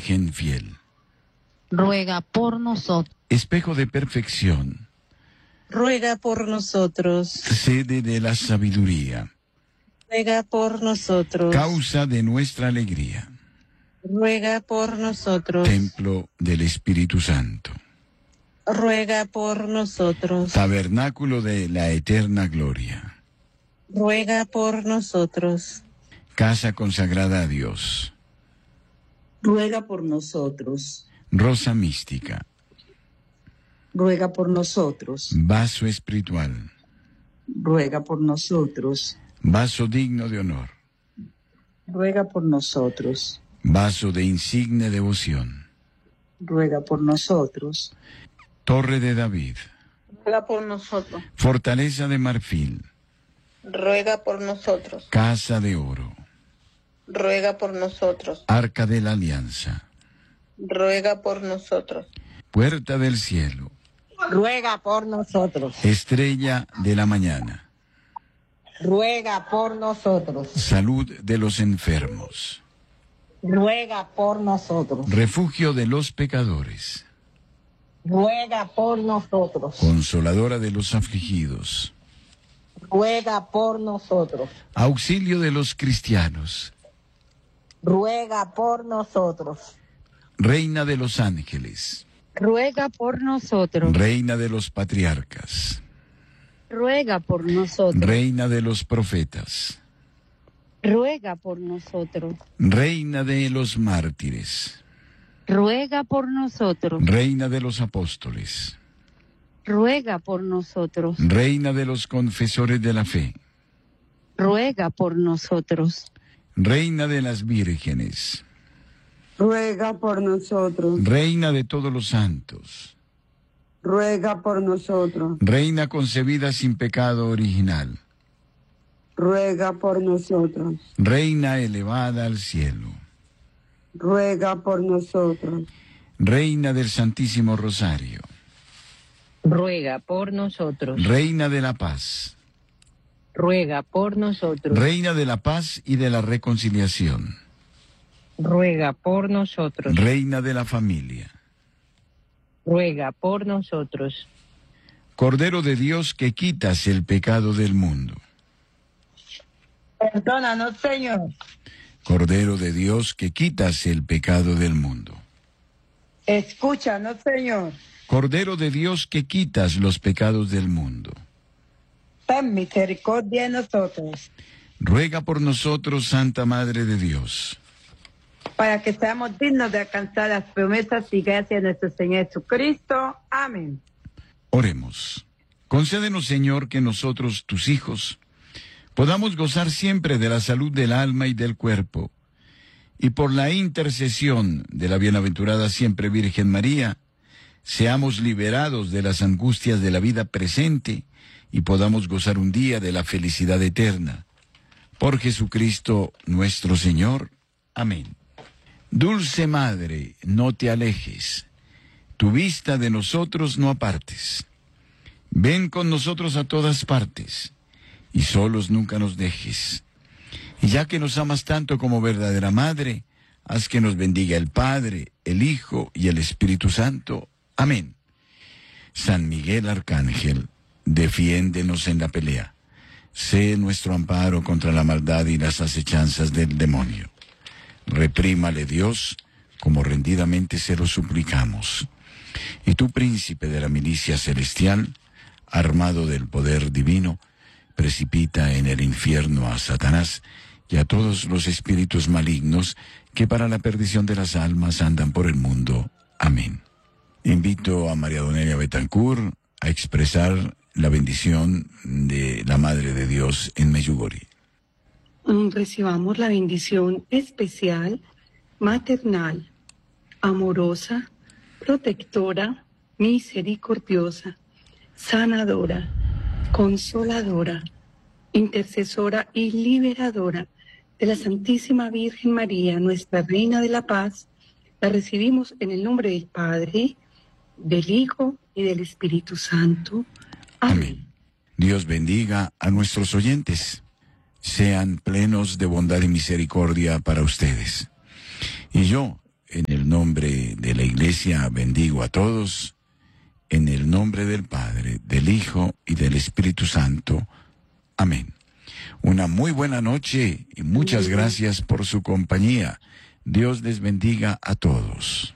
Virgen fiel. ruega por nosotros. Espejo de perfección, ruega por nosotros. sede de la sabiduría, Ruega por nosotros. causa de nuestra alegría, Ruega por nosotros. templo del Espíritu Santo, Ruega por nosotros. tabernáculo de la eterna gloria, Ruega por nosotros. casa consagrada a Dios, ruega por nosotros. rosa mística, Ruega por nosotros. vaso espiritual, Ruega por nosotros. vaso digno de honor, Ruega por nosotros. vaso de insigne devoción, Ruega por nosotros. torre de David, Ruega por nosotros. fortaleza de marfil, Ruega por nosotros. casa de oro, Ruega por nosotros. arca de la alianza, Ruega por nosotros. puerta del cielo, Ruega por nosotros. estrella de la mañana, Ruega por nosotros. salud de los enfermos, Ruega por nosotros. refugio de los pecadores, Ruega por nosotros. consoladora de los afligidos, Ruega por nosotros. auxilio de los cristianos, Ruega por nosotros. reina de los ángeles, Ruega por nosotros. reina de los patriarcas, Ruega por nosotros. reina de los profetas, Ruega por nosotros. reina de los mártires, Ruega por nosotros. reina de los apóstoles, Ruega por nosotros. reina de los confesores de la fe, Ruega por nosotros. reina de las vírgenes, Ruega por nosotros. reina de todos los santos, Ruega por nosotros. reina concebida sin pecado original, Ruega por nosotros. reina elevada al cielo, Ruega por nosotros. reina del Santísimo Rosario, Ruega por nosotros. reina de la paz, Ruega por nosotros. reina de la paz y de la reconciliación, Ruega por nosotros. reina de la familia, Ruega por nosotros. Cordero de Dios que quitas el pecado del mundo, Perdónanos, Señor. Cordero de Dios que quitas el pecado del mundo, Escúchanos, Señor. Cordero de Dios que quitas los pecados del mundo, Ten misericordia de nosotros, ruega por nosotros, Santa Madre de Dios. para que seamos dignos de alcanzar las promesas y gracias de nuestro Señor Jesucristo. Amén. Oremos. Concédenos, Señor, que nosotros, tus hijos, podamos gozar siempre de la salud del alma y del cuerpo, y por la intercesión de la bienaventurada siempre Virgen María, seamos liberados de las angustias de la vida presente y podamos gozar un día de la felicidad eterna. Por Jesucristo nuestro Señor. Amén. Dulce Madre, no te alejes, tu vista de nosotros no apartes. Ven con nosotros a todas partes, y solos nunca nos dejes. Y ya que nos amas tanto como verdadera Madre, haz que nos bendiga el Padre, el Hijo y el Espíritu Santo. Amén. San Miguel Arcángel, defiéndenos en la pelea. Sé nuestro amparo contra la maldad y las acechanzas del demonio. Reprímale Dios, como rendidamente se lo suplicamos. Y tú, príncipe de la milicia celestial, armado del poder divino, precipita en el infierno a Satanás y a todos los espíritus malignos que para la perdición de las almas andan por el mundo. Amén. Invito a María Donelia Betancourt a expresar la bendición de la Madre de Dios en Medjugorje. Recibamos la bendición especial, maternal, amorosa, protectora, misericordiosa, sanadora, consoladora, intercesora y liberadora de la Santísima Virgen María, nuestra Reina de la Paz. La recibimos en el nombre del Padre, del Hijo y del Espíritu Santo. Amén. Dios bendiga a nuestros oyentes. Sean plenos de bondad y misericordia para ustedes. Y yo, en el nombre nombre de la Iglesia bendigo a todos. En el nombre del Padre, del Hijo y del Espíritu Santo. Amén. Una muy buena noche y muchas gracias por su compañía. Dios les bendiga a todos.